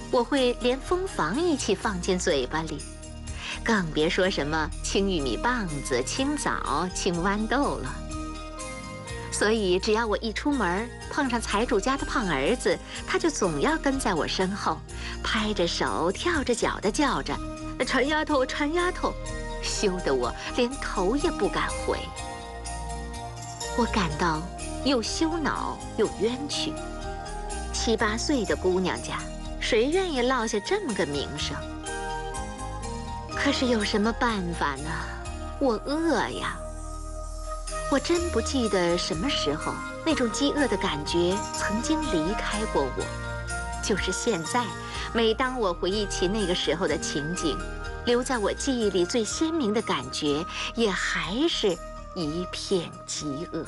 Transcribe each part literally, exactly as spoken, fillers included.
我会连蜂房一起放进嘴巴里，更别说什么青玉米棒子、青枣、青豌豆了。所以只要我一出门，碰上财主家的胖儿子，他就总要跟在我身后，拍着手、跳着脚的叫着：“馋丫头，馋丫头！”羞得我连头也不敢回。我感到又羞恼又冤屈。七八岁的姑娘家，谁愿意落下这么个名声？可是有什么办法呢？我饿呀！我真不记得什么时候那种饥饿的感觉曾经离开过我。就是现在，每当我回忆起那个时候的情景，留在我记忆里最鲜明的感觉，也还是一片饥饿。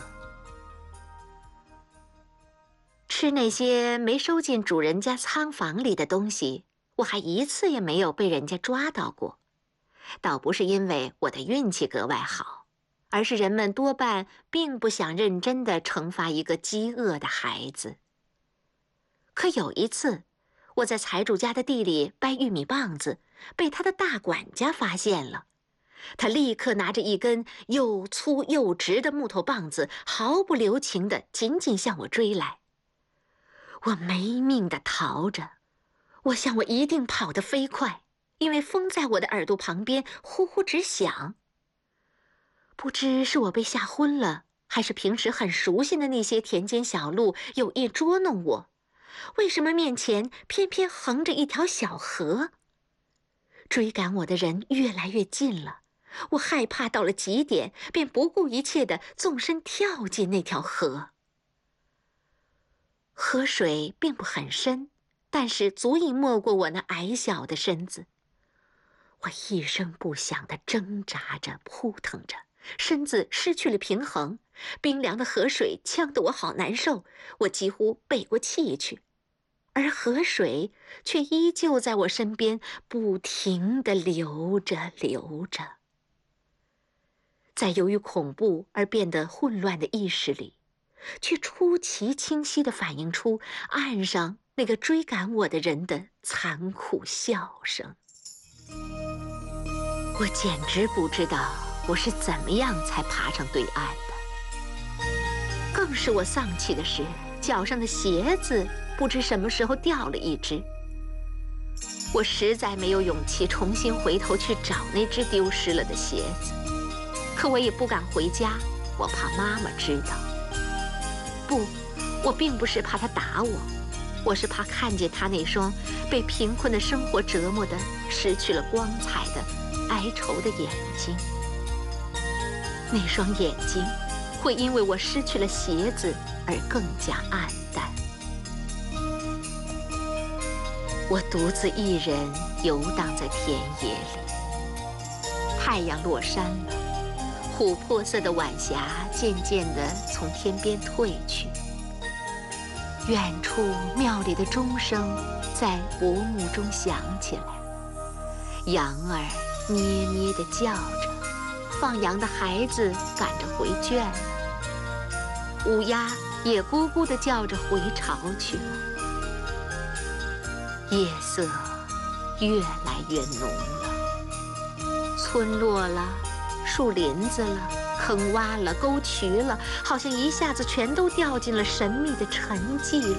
吃那些没收进主人家仓房里的东西，我还一次也没有被人家抓到过。倒不是因为我的运气格外好，而是人们多半并不想认真地惩罚一个饥饿的孩子。可有一次，我在财主家的地里掰玉米棒子，被他的大管家发现了。他立刻拿着一根又粗又直的木头棒子，毫不留情地紧紧向我追来。我没命地逃着，我想我一定跑得飞快，因为风在我的耳朵旁边呼呼直响。不知是我被吓昏了，还是平时很熟悉的那些田间小路有意捉弄我，为什么面前偏偏横着一条小河？追赶我的人越来越近了，我害怕到了极点，便不顾一切地纵身跳进那条河。河水并不很深，但是足以没过我那矮小的身子。我一声不响地挣扎着，扑腾着，身子失去了平衡，冰凉的河水呛得我好难受，我几乎背过气去。而河水却依旧在我身边不停地流着流着。在由于恐怖而变得混乱的意识里，却出奇清晰地反映出岸上那个追赶我的人的残酷笑声。我简直不知道我是怎么样才爬上对岸的。更使我丧气的是，脚上的鞋子不知什么时候掉了一只。我实在没有勇气重新回头去找那只丢失了的鞋子，可我也不敢回家，我怕妈妈知道。不，我并不是怕她打我，我是怕看见她那双被贫困的生活折磨得失去了光彩的哀愁的眼睛。那双眼睛会因为我失去了鞋子而更加暗淡。我独自一人游荡在田野里，太阳落山了，琥珀色的晚霞渐渐地从天边退去。远处庙里的钟声在薄暮中响起来，羊儿咩咩地叫着，放羊的孩子赶着回圈了，乌鸦也咕咕地叫着回巢去了。夜色越来越浓了，村落了，树林子了，坑洼了，沟渠了，好像一下子全都掉进了神秘的沉寂里。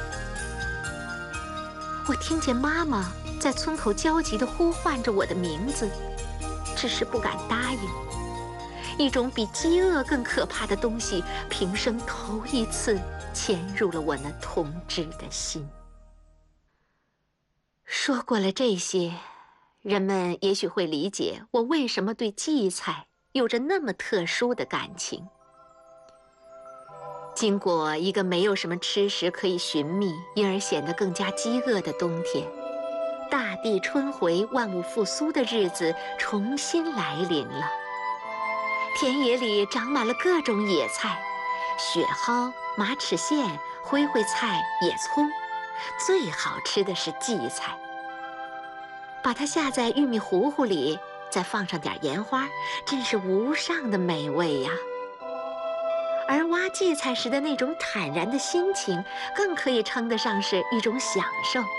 我听见妈妈在村口焦急地呼唤着我的名字，只是不敢答应。一种比饥饿更可怕的东西，平生头一次潜入了我那童稚的心。说过了这些，人们也许会理解我为什么对荠菜有着那么特殊的感情。经过一个没有什么吃食可以寻觅，因而显得更加饥饿的冬天，大地春回、万物复苏的日子重新来临了。田野里长满了各种野菜，雪蒿、马齿苋、灰灰菜、野葱，最好吃的是荠菜。把它下在玉米糊糊里，再放上点盐花，真是无上的美味呀！而挖荠菜时的那种坦然的心情，更可以称得上是一种享受。